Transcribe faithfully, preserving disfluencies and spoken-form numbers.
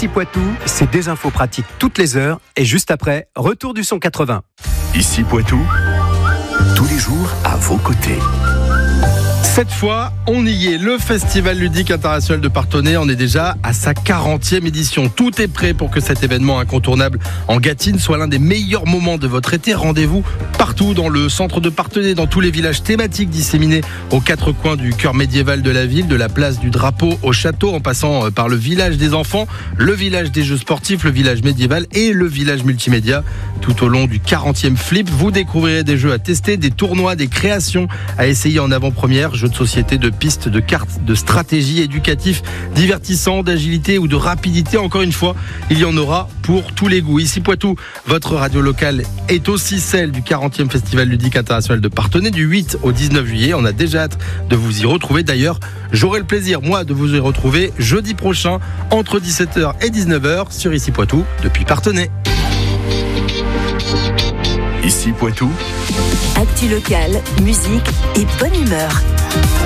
Ici Poitou, c'est des infos pratiques toutes les heures et juste après, retour du son quatre-vingts. Ici Poitou, tous les jours à vos côtés. Cette fois, on y est. Le Festival ludique international de Parthenay en est déjà à sa quarantième édition. Tout est prêt pour que cet événement incontournable en Gâtine soit l'un des meilleurs moments de votre été. Rendez-vous partout dans le centre de Parthenay, dans tous les villages thématiques disséminés aux quatre coins du cœur médiéval de la ville, de la place du drapeau au château, en passant par le village des enfants, le village des jeux sportifs, le village médiéval et le village multimédia. Tout au long du quarantième flip, vous découvrirez des jeux à tester, des tournois, des créations à essayer en avant-première, jeux de société, de pistes, de cartes, de stratégie, éducatifs, divertissants, d'agilité ou de rapidité. Encore une fois, il y en aura pour tous les goûts. Ici Poitou, votre radio locale est aussi celle du quarantième Festival ludique international de Parthenay du huit au dix-neuf juillet. On a déjà hâte de vous y retrouver. D'ailleurs, j'aurai le plaisir, moi, de vous y retrouver jeudi prochain entre dix-sept heures et dix-neuf heures sur Ici Poitou depuis Parthenay. Ici Poitou, actu locale, musique et bonne humeur.